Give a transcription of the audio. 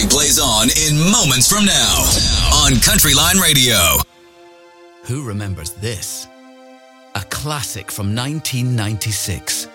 music plays on in moments from now on Countryline Radio. Who remembers this? A classic from 1996.